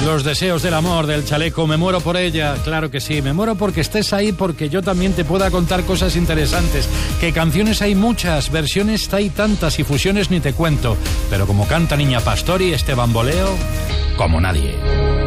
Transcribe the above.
Los deseos del amor, del chaleco, me muero por ella, claro que sí, me muero porque estés ahí, porque yo también te pueda contar cosas interesantes, que canciones hay muchas, versiones hay tantas y fusiones ni te cuento, pero como canta Niña Pastori, este bamboleo, como nadie.